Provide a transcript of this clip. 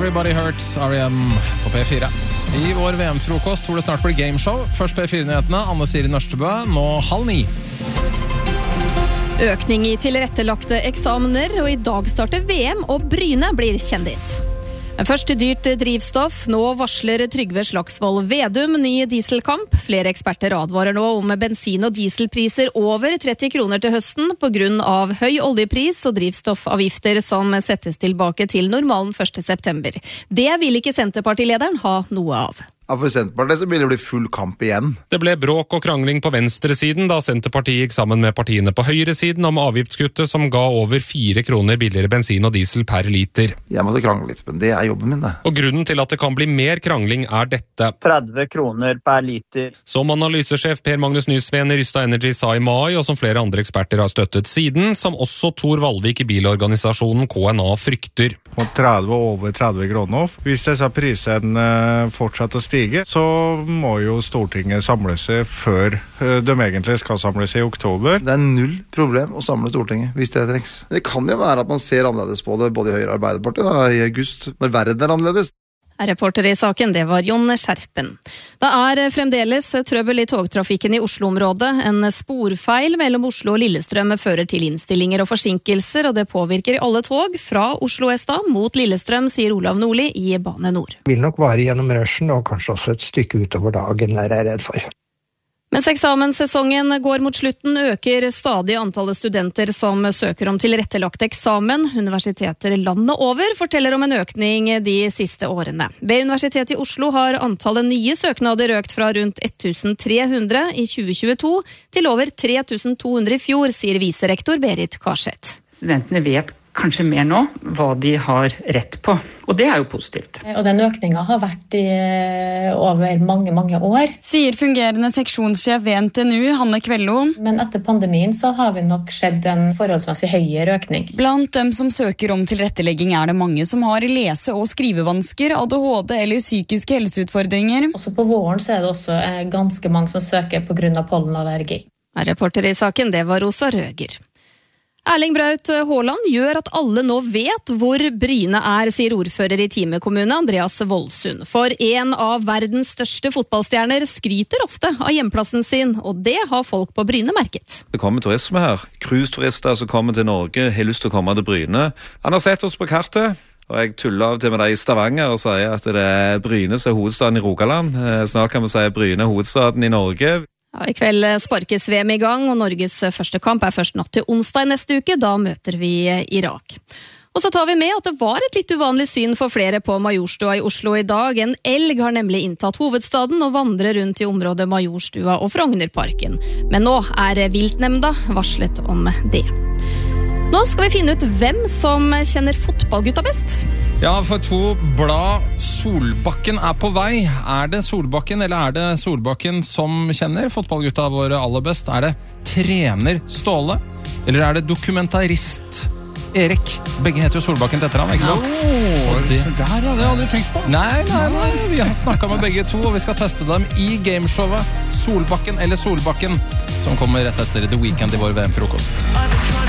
Everybody Hurts, R.E.M. på P4. I vår VM-frokost hvor det snart blir gameshow. Først P4-nyhetene, Anne Siri Nørstebø, nå 8:30. Økning i tilrettelagte eksamener, og i dag starter VM, og Bryne blir kjendis. Men først til dyrt drivstoff. Nå varsler Trygve Slagsvold Vedum ny dieselkamp. Flere eksperter advarer nå om bensin- og dieselpriser over 30 kroner til høsten på grunn av høy oljepris og drivstoffavgifter som settes tilbake til normalen 1. september. Det vil ikke Senterpartilederen ha noe av. Ja, for Senterpartiet så vil det bli full kamp igjen. Det ble bråk og krangling på venstresiden da Senterpartiet gikk sammen med partiene på høyresiden om avgiftskuttet som ga over 4 kroner billigere bensin og diesel per liter. Jeg måtte krangle litt, men det er jobben min, det. Og grunnen til at det kan bli mer krangling er dette. 30 kroner per liter. Som analysesjef Per Magnus Nysveen i Rystad Energy sa i mai, og som flere andre eksperter har støttet siden, som også Tor Valvik i bilorganisasjonen KNA frykter. På 30 og over 30 kroner. Hvis disse prisene fortsetter å stige, så må jo Stortinget samle seg før de egentlig skal samle seg i oktober. Det er null problem å samle Stortinget hvis det trengs. Det kan jo være at man ser annerledes på det, både i Høyre og Arbeiderpartiet da, i august, når verden er annerledes. Reporter i saken, det var Jon Skjerpen. Det er fremdeles trøbbel i togtrafikken i Oslo-området. En sporfeil mellom Oslo og Lillestrøm fører til innstillinger og forsinkelser, og det påvirker alle tog fra Oslo S mot Lillestrøm, sier Olav Nordli i Bane Nor. Det vil nok vare gjennom rushen og kanskje også et stykke utover dagen, er jeg redd for. Mens eksamenssesongen går mot slutten, øker stadig antallet studenter som søker om tilrettelagt eksamen. Universiteter landet over forteller om en økning de siste årene. Ved Universitetet i Oslo har antallet nye søknader økt fra rundt 1300 i 2022 til over 3200 i fjor, sier viserektor Berit Karseth. Studentene vet kanskje mer nå hva de har rett på, og det er jo positivt. Og den økningen har vært over mange år. Sier fungerende seksjonssjef ved NTNU, Hanne Kvello. Men etter pandemien så har vi nok skjedd en forholdsmessig høyere økning. Blant dem som søker om tilrettelegging er det mange som har lese- og skrivevansker, ADHD eller psykiske helseutfordringer. Også på våren så er det også ganske mange som søker på grunn av pollenallergi. Reporter i saken, det var Rosa Røger. Erling Braut Haaland gjør at alle nå vet hvor Bryne er, sier ordfører i Time kommune Andreas Voldsund. For en av verdens største fotballstjerner skryter ofte av hjemplassen sin, og det har folk på Bryne merket. Det kommer turisme her. Cruise-turister som kommer til Norge, har lyst til å komme til Bryne. Han har sett oss på kartet, og jeg tuller av til med deg i Stavanger og sier at det er Bryne som er hovedstaden i Rogaland. Snart kan vi si Bryne er hovedstaden i Norge. Ja, i kveld sparkes VM i gang, og Norges første kamp er først natt til onsdag neste uke. Da møter vi Irak. Og så tar vi med at det var et litt uvanlig syn for flere på Majorstua i Oslo i dag. En elg har nemlig inntatt hovedstaden og vandrer rundt i området Majorstua og Frognerparken. Men nå er viltnemnda varslet om det. Nå skal vi finne ut hvem som kjenner fotballgutta best. Ja, for to blad Solbakken er på vei. Er det Solbakken, eller er det Solbakken som kjenner fotballgutta våre aller best? Er det trener Ståle, eller er det dokumentarist Erik? Begge heter jo Solbakken til etternavn, ikke sant? Det her hadde jeg aldri tenkt på. Nei, vi har snakket med begge to, og vi skal teste dem i gameshowet Solbakken eller Solbakken, som kommer rett etter The Weekend i vår VM-frokost.